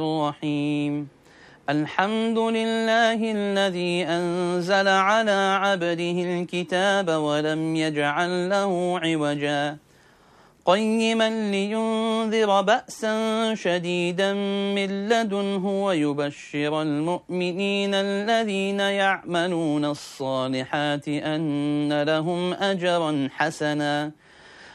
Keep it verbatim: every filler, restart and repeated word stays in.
الرحيم الحمد لله الذي أنزل على عبده الكتاب ولم يجعل له عوجا قيما لينذر بأسا شديدا من لدنه ويبشر المؤمنين الذين يعملون الصالحات أن لهم أجرا حسنا